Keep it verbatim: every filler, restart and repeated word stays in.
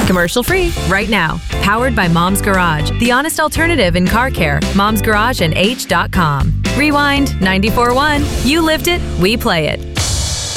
Commercial free right now. Powered by Mom's Garage, the honest alternative in car care. Mom's Garage and H dot com. Rewind ninety-four point one. You lived it, we play it.